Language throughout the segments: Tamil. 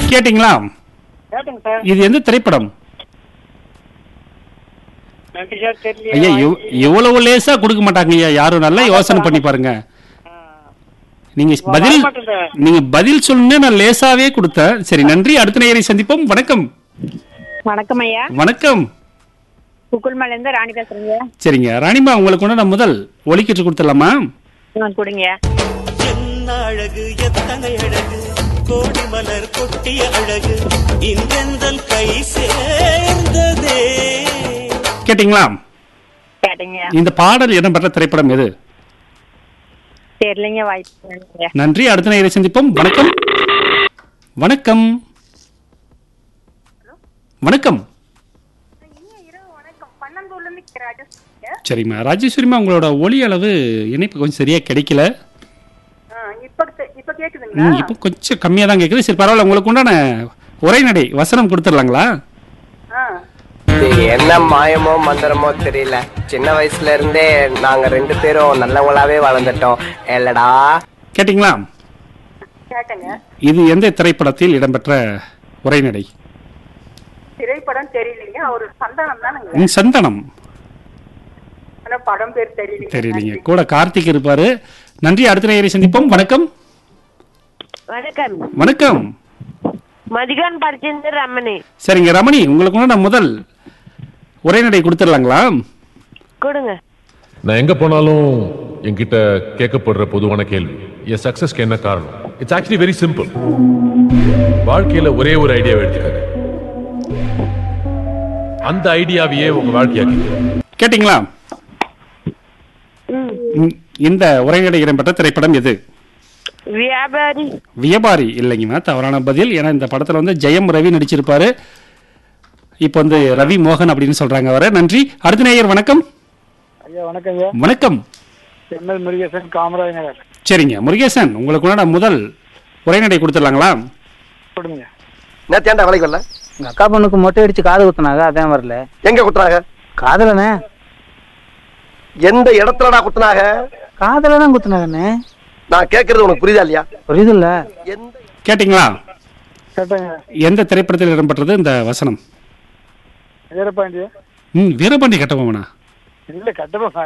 கேட்டீங்களா? கேட்டுங்க சார். இது எந்த திரைப்படம்? நன்றி சார், தெரியலையே. ஐயா இவ்வளவு லேசா கொடுக்க மாட்டாங்க ஐயா, யாரும் நல்லா யோசனை பண்ணி பாருங்க. நீங்க பதில் சொல்லுங்க, நான் லேசாவே கொடுத்தேன். சரி, நன்றி. அடுத்த நேயரை சந்திப்போம். வணக்கம். வணக்கம் ஐயா. வணக்கம். புக்குள்மல இருந்து ராணி பேசுறேங்க. சரிங்க ராணிமா, உங்களுக்கு நான் முதல் ஒலிக்கிட்டு கொடுத்துடலாமா? கொடுங்க. என்ன அழகு, எத்தனை அழகு, கோடி மலர் கொட்டிய அழகு, இந்தெந்தல் கை சேர்ந்ததே. கேட்டீங்களா? கேட்டீங்க. இந்த பாடல் இடம்பெற்ற திரைப்படம் எது? தெரியலங்க, வாய்ப்பு. நன்றி. அடுத்த நேயரை சந்திப்போம். வணக்கம். வணக்கம். வணக்கம். சரிம்மா ராஜேஸ்வரிமா, உங்களோட ஒலி அளவு இணைப்பு கொஞ்சம் சரியா கிடைக்கல. இப்போ கொஞ்சம் கம்மியா தான் கேக்குது. சரி, பரவாயில்ல. உங்களுக்கு உண்டான உரைநடை வசனம் கொடுத்துடலாங்களா? என்ன மாயமோ மந்திரமோ தெரியல, சின்ன வயசுல இருந்தே நாங்க 2 பேரும் நல்லவங்களாவே வளர்ந்துட்டோம் இல்லடா. கேட்டீங்களா? இது எந்த திரைப்படத்தில் இடம்பெற்ற உரைநடை? திரைப்படம் தெரியலீங்க. அவர் சந்தானம் தானுங்க. சந்தனம். படம் பேர் தெரியலீங்க. கூட கார்த்திக் இருப்பாரு. நன்றி. அடுத்த நேயரை சந்திப்போம். வணக்கம். வணக்கம். வணக்கம். மதிகான் படிச்சிருந்த ரமணி. சரிங்க ரமணி, உங்களுக்கு நான் முதல் உரைநடை கொடுத்துடலாங்களா? கொடுங்க. நான் எங்க போனாலும் என்கிட்ட கேட்கப்படுற பொதுவான கேள்வி, என் சக்சஸ்க்கு என்ன காரணம்? It's actually very simple. வாழ்க்கையில ஒரே ஒரு ஐடியாவை எடுத்துக்கங்க, அந்த ஐடியாவையே உங்க வாழ்க்கையாக்கி. கேட்டீங்களா? இந்த உரைநடை இடம்பெற்ற திரைப்படம் எது? வியாபாரி. வியாபாரி இல்லைங்கம்மா, தவறான பதில். ஏன்னா இந்த படத்துல வந்து ஜெயம் ரவி நடிச்சிருப்பாரு. இப்போ வந்து ரவி மோகன் அப்படின்னு சொல்றாங்க அவரை. நன்றி. அடுத்த நேயர். வணக்கம். ஐயா வணக்கம் ஐயா. வணக்கம். எம்எல் முருகேசன், காமராஜ் நகர். சரிங்க முருகேசன், உங்களுக்கு நான் முதல் உரைநடை கொடுத்துடலாங்களா? கொடுங்க. நேத்தாண்டா வேலைக்கு வரல? உங்க அக்கா பொண்ணுக்கு மொட்டை அடிச்சு காது குத்துனாங்க, அதான் வரல. எங்க குத்துனாங்க? காதலனே. எந்த இடத்துலடா குத்துனாங்க? காதல தான் குத்துனாங்கண்ணே. நான் கேட்கறது உனக்கு புரியுதா இல்லையா? புரியுது இல்ல. கேட்டீங்களா? கேட்டேங்க. எந்த திரைப்படத்தில் இடம்பெற்றது இந்த வசனம்? வீரபாண்டிய. வீரபாண்டி கட்டபொம்மனா? இல்ல கட்டபொம்மன்.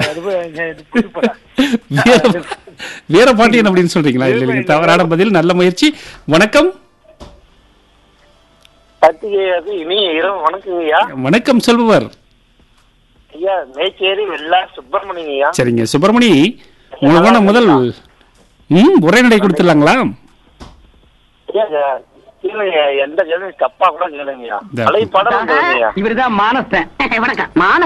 வீரபாண்டியன் அப்படின்னு சொல்றீங்களா? இல்ல இல்ல, தவறான பதில். நல்ல முயற்சி. வணக்கம். இனிய இரவு வணக்கங்கய்யா. வணக்கம் சொல்பவர். ஐயா மேச்சேரி வெள்ளா சுப்பிரமணியா. சரிங்க சுப்பிரமணி, உங்களுக்கு முதல் உரைநடை கொடுத்துடலாங்களா? எந்த கேள்வி தப்பா கூட கேளுங்கய்யா. பழைய படம் இவருதான் மானஸ்தன். வணக்கம்.